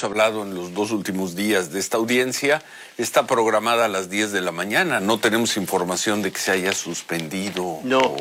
hemos hablado en los 2 últimos días de esta audiencia, está programada a las 10 de la mañana. No tenemos información de que se haya suspendido. No.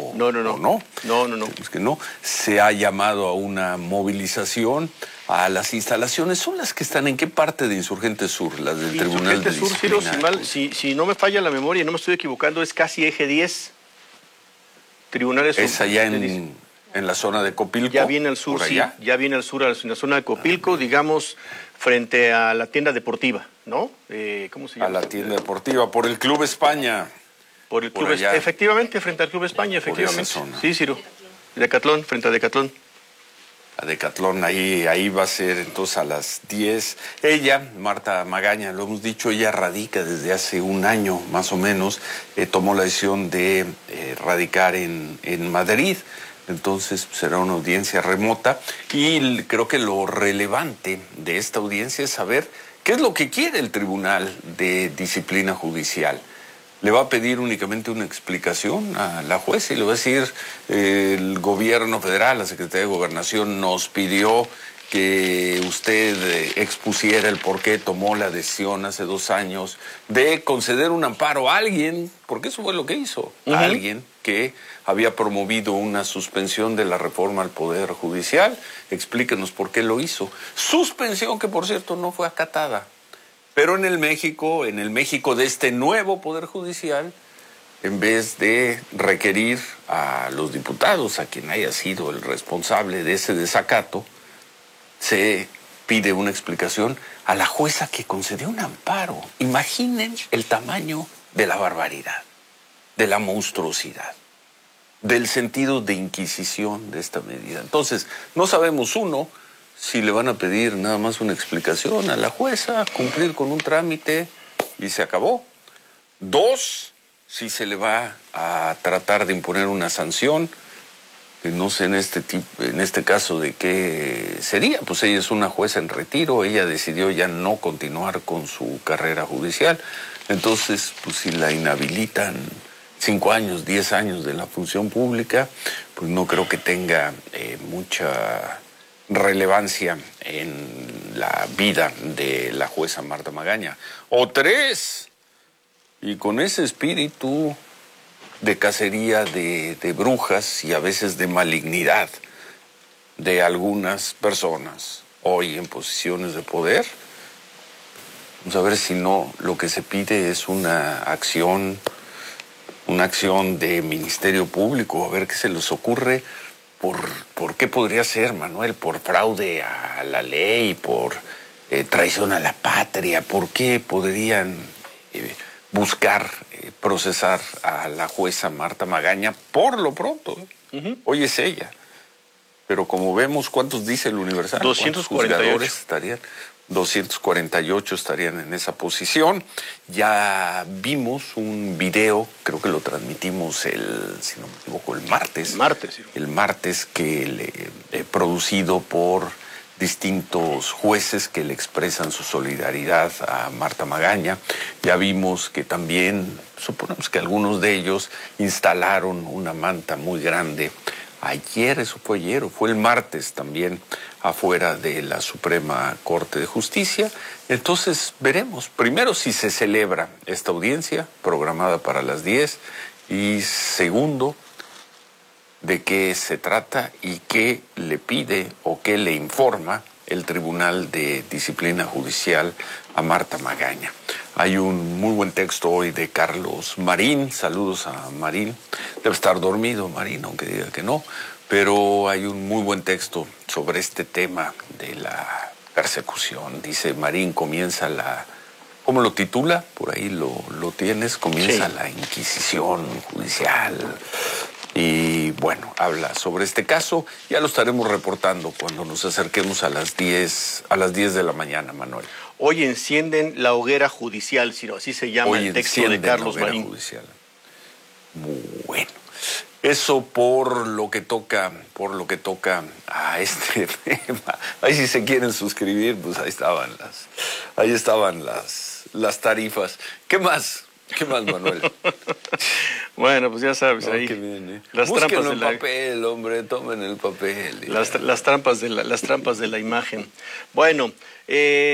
Es que no. Se ha llamado a una movilización a las instalaciones. ¿Son las que están en qué parte de Insurgentes Sur? Las del Tribunal de Disciplina. Insurgentes Sur, si no me falla la memoria y no me estoy equivocando, es casi eje 10. Tribunales Sur. Es allá en la zona de Copilco. Ya viene al sur, sí. Ya viene al sur, en la zona de Copilco, digamos, frente a la tienda deportiva, ¿no? ¿Cómo se llama? A la tienda deportiva, por el Club España. Por el Club España. Efectivamente, frente al Club España, efectivamente. Por esa zona. Sí, Ciro. Decatlón, frente a Decatlón. A Decatlón, ahí va a ser entonces a las 10. Ella, Marta Magaña, lo hemos dicho, ella radica desde hace un año más o menos, tomó la decisión de radicar en Madrid. Entonces será una audiencia remota y creo que lo relevante de esta audiencia es saber qué es lo que quiere el Tribunal de Disciplina Judicial. Le va a pedir únicamente una explicación a la jueza y le va a decir el gobierno federal, la Secretaría de Gobernación nos pidió que usted expusiera el por qué tomó la decisión hace 2 años de conceder un amparo a alguien, porque eso fue lo que hizo, a alguien que había promovido una suspensión de la reforma al Poder Judicial. Explíquenos por qué lo hizo. Suspensión que, por cierto, no fue acatada. Pero en el México de este nuevo Poder Judicial, en vez de requerir a los diputados, a quien haya sido el responsable de ese desacato, se pide una explicación a la jueza que concedió un amparo. Imaginen el tamaño de la barbaridad, de la monstruosidad, del sentido de inquisición de esta medida. Entonces, no sabemos, uno, si le van a pedir nada más una explicación a la jueza, cumplir con un trámite y se acabó. 2, si se le va a tratar de imponer una sanción, que no sé en este caso de qué sería. Pues ella es una jueza en retiro, ella decidió ya no continuar con su carrera judicial. Entonces, pues si la inhabilitan 5 años, 10 años de la función pública, pues no creo que tenga mucha relevancia en la vida de la jueza Marta Magaña. O 3, y con ese espíritu de cacería de brujas y a veces de malignidad de algunas personas hoy en posiciones de poder, vamos a ver si no lo que se pide es una acción de Ministerio Público, a ver qué se les ocurre. ¿Por qué podría ser, Manuel? ¿Por fraude a la ley? ¿Por traición a la patria? ¿Por qué podrían buscar procesar a la jueza Marta Magaña? Por lo pronto, hoy es ella. Pero como vemos, ¿cuántos dice el Universal? 248 estarían. 248 estarían en esa posición. Ya vimos un video, creo que lo transmitimos si no me equivoco, el martes. El martes, producido por distintos jueces que le expresan su solidaridad a Marta Magaña. Ya vimos que también, suponemos que algunos de ellos instalaron una manta muy grande. Eso fue ayer, o fue el martes también, afuera de la Suprema Corte de Justicia. Entonces veremos, primero, si se celebra esta audiencia programada para las 10, y segundo, de qué se trata y qué le pide o qué le informa el Tribunal de Disciplina Judicial a Marta Magaña. Hay un muy buen texto hoy de Carlos Marín. Saludos a Marín. Debe estar dormido Marín, aunque diga que no. Pero hay un muy buen texto sobre este tema de la persecución. Dice Marín, comienza ¿cómo lo titula? Por ahí lo tienes. Comienza la Inquisición judicial. Y bueno, habla sobre este caso. Ya lo estaremos reportando cuando nos acerquemos a las 10 de la mañana, Manuel. Hoy encienden la hoguera judicial, Ciro, así se llama el texto de Carlos Marín. Judicial. Bueno, eso por lo que toca a este tema. Ahí si se quieren suscribir, pues ahí estaban las tarifas. ¿Qué más, Manuel? Bueno, pues ya sabes, ahí. Qué bien, las Búsquenlo trampas en papel, hombre, tomen el papel. Las trampas de la imagen. Bueno,